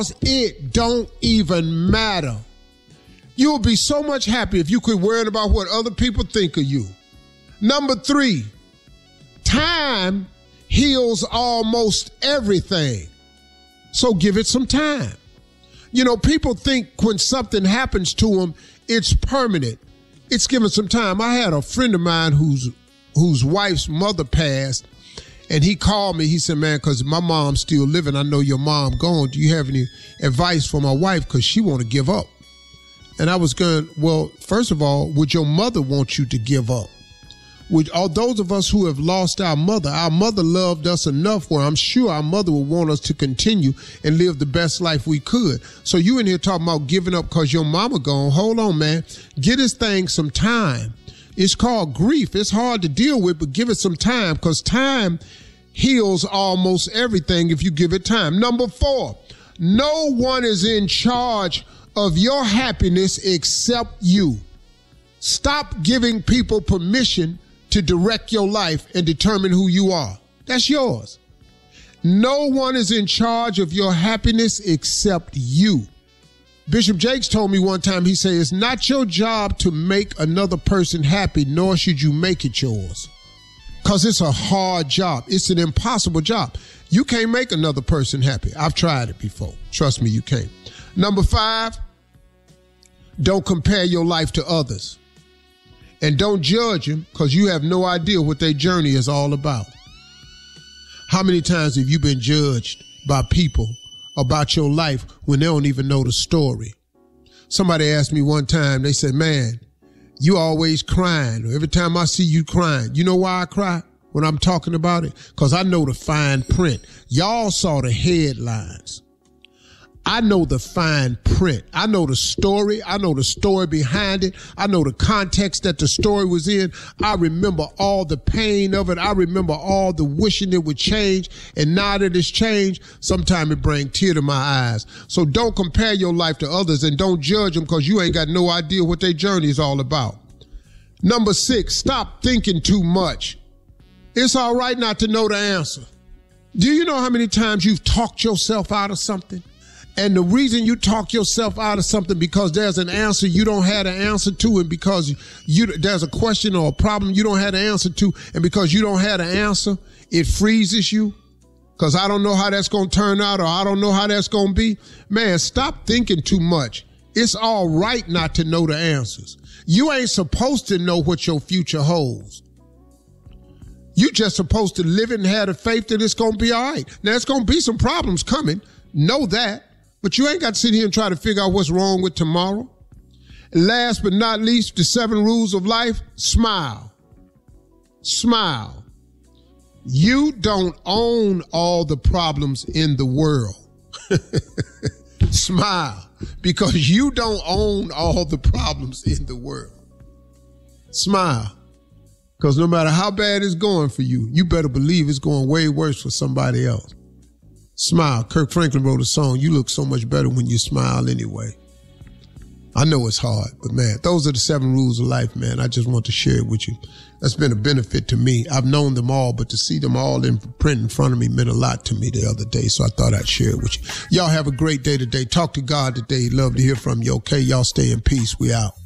It don't even matter. You'll be so much happier if you quit worrying about what other people think of you. Number 3, time heals almost everything. So give it some time. You know, people think when something happens to them, it's permanent. It's given some time. I had a friend of mine whose wife's mother passed, and he called me. He said, man, because my mom's still living. I know your mom gone. Do you have any advice for my wife? Because she want to give up. And I was going, well, first of all, would your mother want you to give up? Would all those of us who have lost our mother loved us enough where I'm sure our mother would want us to continue and live the best life we could. So you in here talking about giving up because your mama gone. Hold on, man. Give this thing some time. It's called grief. It's hard to deal with, but give it some time because time heals almost everything if you give it time. Number 4, no one is in charge of your happiness except you. Stop giving people permission to direct your life and determine who you are. That's yours. No one is in charge of your happiness except you. Bishop Jakes told me one time, he said, it's not your job to make another person happy, nor should you make it yours. Because it's a hard job. It's an impossible job. You can't make another person happy. I've tried it before. Trust me, you can't. Number 5, don't compare your life to others. And don't judge them because you have no idea what their journey is all about. How many times have you been judged by people about your life when they don't even know the story? Somebody asked me one time, they said, man, you always crying. Every time I see you crying. You know why I cry when I'm talking about it? Because I know the fine print. Y'all saw the headlines. I know the fine print. I know the story. I know the story behind it. I know the context that the story was in. I remember all the pain of it. I remember all the wishing it would change. And now that it's changed, sometimes it brings tears to my eyes. So don't compare your life to others and don't judge them because you ain't got no idea what their journey is all about. Number 6, stop thinking too much. It's all right not to know the answer. Do you know how many times you've talked yourself out of something? And the reason you talk yourself out of something because there's an answer you don't have the answer to, and because there's a question or a problem you don't have the answer to, and because you don't have the answer, it freezes you. Because I don't know how that's going to turn out, or I don't know how that's going to be. Man, stop thinking too much. It's all right not to know the answers. You ain't supposed to know what your future holds. You just supposed to live it and have the faith that it's going to be all right. Now, it's going to be some problems coming. Know that. But you ain't got to sit here and try to figure out what's wrong with tomorrow. Last but not least, the 7 rules of life, smile. Smile. You don't own all the problems in the world. Smile, because you don't own all the problems in the world. Smile, because no matter how bad it's going for you, you better believe it's going way worse for somebody else. Smile. Kirk Franklin wrote a song, you look so much better when you smile anyway. I know it's hard, but man, those are the 7 rules of life, man. I just want to share it with you. That's been a benefit to me. I've known them all, but to see them all in print in front of me meant a lot to me the other day, so I thought I'd share it with you. Y'all have a great day today. Talk to God today. Love to hear from you, okay? Y'all stay in peace. We out.